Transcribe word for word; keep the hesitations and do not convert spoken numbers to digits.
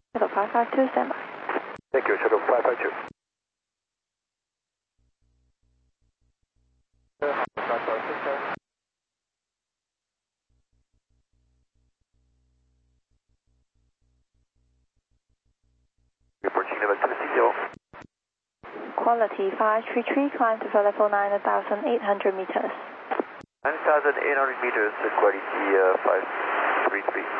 Shuttle five five two, stand by. Thank you, Shuttle five five two. Reporting level two zero. Quality five three three, climb to level nine thousand eight hundred meters. nine thousand eight hundred meters, quality uh, five three three.